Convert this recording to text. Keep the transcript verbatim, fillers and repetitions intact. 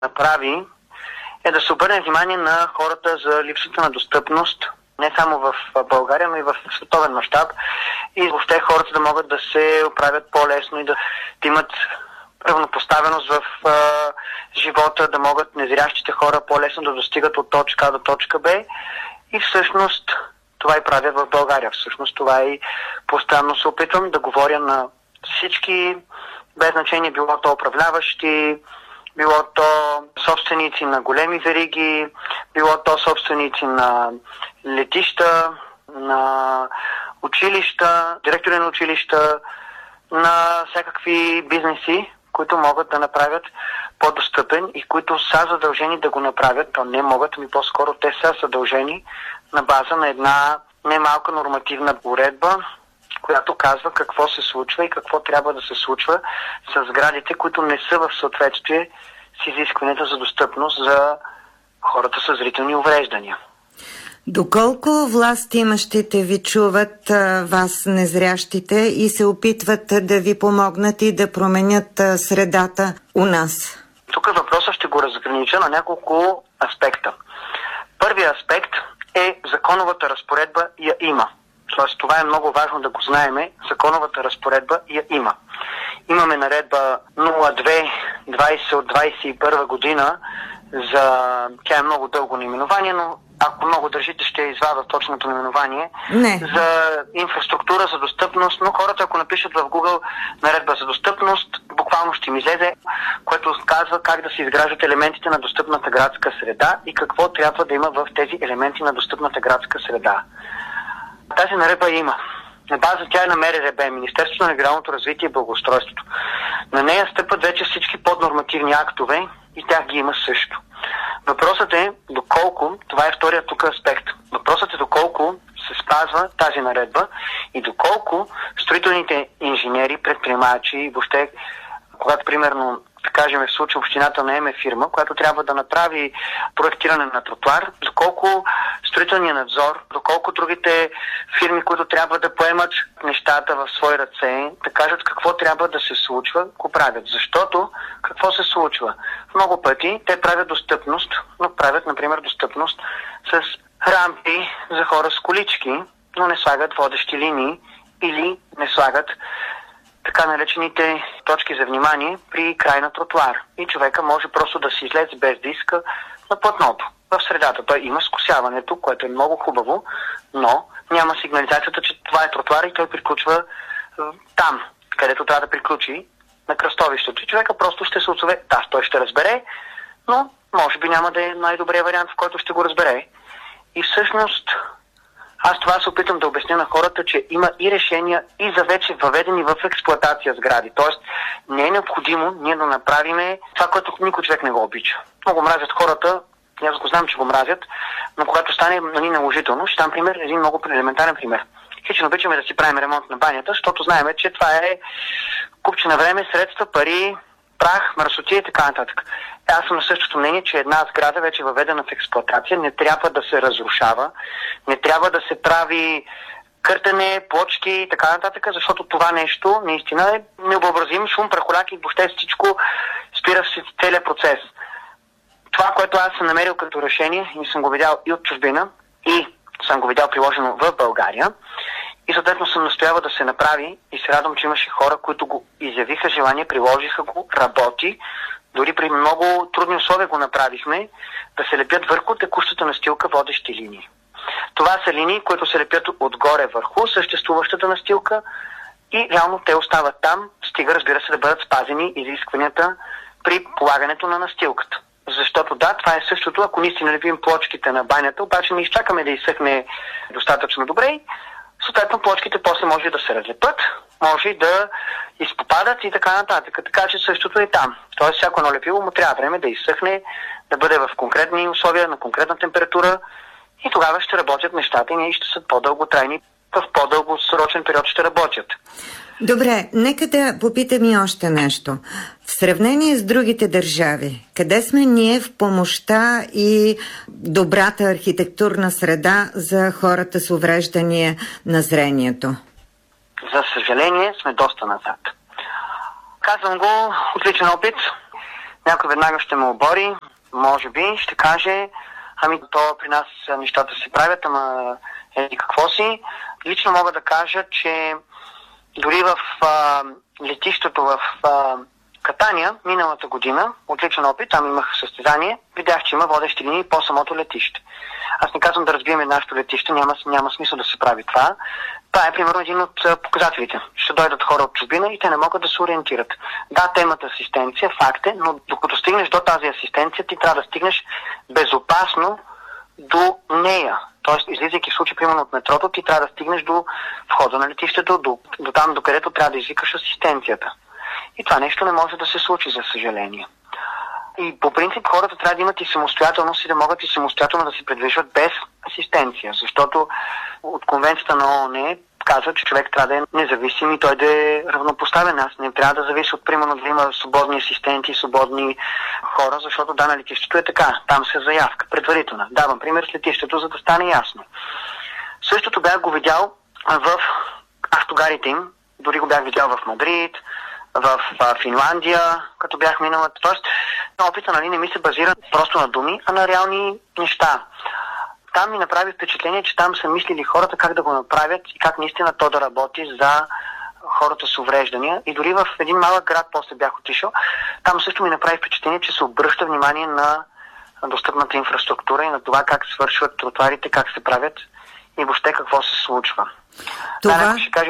направи, е да се обърне внимание на хората за липсата на достъпност, не само в България, но и в световен мащаб, и въобще хората да могат да се оправят по-лесно и да, да имат равнопоставеност в а, живота, да могат незрящите хора по-лесно да достигат от точка А до точка Б. И всъщност това и правя в България. Всъщност това и постоянно се опитвам да говоря на всички, без значение било то управляващи, било то собственици на големи вериги, било то собственици на летища, на училища, директори на училища, на всякакви бизнеси, които могат да направят по-достъпен и които са задължени да го направят, то не могат, ами по-скоро те са задължени на база на една немалка нормативна уредба, която казва какво се случва и какво трябва да се случва с сградите, които не са в съответствие с изискването за достъпност за хората с зрителни увреждания. Доколко властимащите ви чуват а, вас, незрящите, и се опитват да ви помогнат и да променят а, средата у нас? Тук въпросът ще го разгранича на няколко аспекта. Първият аспект е законовата разпоредба я има. Тоест, това е много важно да го знаеме. Законовата разпоредба я има. Имаме наредба нула две двайсет от двайсет и първа година, за... тя е много дълго наименование, но ако много държите, ще извада точното наименование. Не. За инфраструктура, за достъпност, но хората, ако напишат в Google наредба за достъпност, буквално ще ми излезе, което казва как да се изграждат елементите на достъпната градска среда и какво трябва да има в тези елементи на достъпната градска среда. Тази наредба има. На база тя е на М Р R B, Министерството на регионалното развитие и благоустройството. На нея стъпват вече всички поднормативни актове и тях ги има също. Въпросът е доколко, това е вторият тук аспект, въпросът е доколко се спазва тази наредба и доколко строителните инженери, предприемачи и въобще, когато примерно, да кажем, в случай общината наеме фирма, която трябва да направи проектиране на тротуар, доколко строителният надзор, доколко другите фирми, които трябва да поемат нещата в свои ръце, да кажат какво трябва да се случва, го правят. Защото какво се случва? Много пъти те правят достъпност, но правят, например, достъпност с рампи за хора с колички, но не слагат водещи линии или не слагат така наречените точки за внимание при край на тротуар. И човека може просто да се излезе без да иска на платното. В средата той има скосяването, което е много хубаво, но няма сигнализацията, че това е тротуар и той приключва е, там, където трябва да приключи, на кръстовището. И човека просто ще се отзове. Да, той ще разбере, но може би няма да е най-добрият вариант, в който ще го разбере. И всъщност аз това се опитам да обясня на хората, че има и решения и за вече въведени в експлоатация сгради. Тоест не е необходимо ние да направиме това, което никой човек не го обича. Много мразят хората, аз го знам, че го мразят, но когато стане нали, наложително, ще дам пример, един много елементарен пример. Хичен обичаме да си правим ремонт на банята, защото знаем, че това е купче на време, средства, пари, прах, мръсотия и така нататък. Аз съм на същото мнение, че една сграда вече въведена в експлоатация не трябва да се разрушава, не трябва да се прави къртене, плочки и така нататък, защото това нещо наистина е необразим шум, прахоляк и въобще всичко спира се целият процес. Това, което аз съм намерил като решение и съм го видял и от чужбина, и съм го видял приложено в България, и съответно съм настоява да се направи и се радвам, че имаше хора, които го изявиха желание, приложиха го, работи. Дори при много трудни условия го направихме, да се лепят върху текущата настилка водещи линии. Това са линии, които се лепят отгоре върху съществуващата настилка и реално те остават там, стига разбира се да бъдат спазени изискванията при полагането на настилката. Защото да, това е същото, ако ние си налепим плочките на банята, обаче не изчакаме да изсъхне достатъчно добре, съответно плочките после може да се разлепат, може и да изпопадат и така нататък. Така че същото е там. Тоест всяко едно лепило му трябва време да изсъхне, да бъде в конкретни условия, на конкретна температура и тогава ще работят нещата и ние ще са по-дълготрайни, в по-дългосрочен период ще работят. Добре, нека да попитам и още нещо. В сравнение с другите държави, къде сме ние в помощта и добрата архитектурна среда за хората с увреждания на зрението? За съжаление сме доста назад. Казвам го от личен опит. Някой веднага ще ме обори, може би, ще каже, ами то при нас нещата се правят, ама е какво си. Лично мога да кажа, че дори в а, летището в а, Катания миналата година, отличен опит, там имах състезание, видях, че има водещи линии по самото летище. Аз не казвам да разбием нашето летище, няма, няма смисъл да се прави това. Това е примерно един от показателите. Ще дойдат хора от чужбина и те не могат да се ориентират. Да, темата асистенция, факт е, но докато стигнеш до тази асистенция, ти трябва да стигнеш безопасно до нея. Тоест, излизайки в случай, примерно от метрото, ти трябва да стигнеш до входа на летището, до, до там, до където трябва да извикаш асистенцията. И това нещо не може да се случи, за съжаление. И по принцип хората трябва да имат и самостоятелност и да могат и самостоятелно да се придвижват без асистенция, защото от конвенцията на ООН казва, че човек трябва да е независим и той да е равнопоставен. Аз не трябва да зависи от, примерно, да има свободни асистенти, свободни хора, защото да, на летището е така. Там се заявка, предварителна. Давам пример с летището, за да стане ясно. Същото бях го видял в автогарите им, дори го бях видял в Мадрид, в Финландия, като бях миналата. Тоест, опита, нали, не ми се базира просто на думи, а на реални неща. Там ми направи впечатление, че там са мислили хората как да го направят и как наистина то да работи за хората с увреждания. И дори в един малък град после бях отишъл, там също ми направи впечатление, че се обръща внимание на достъпната инфраструктура и на това как свършват тротуарите, как се правят и въобще какво се случва. Това... Да, ще кажа